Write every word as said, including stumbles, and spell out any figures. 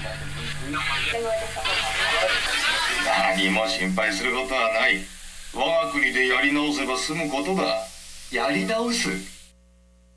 何も心配することはない。我が国でやり直せば済むことだ。 やり直す？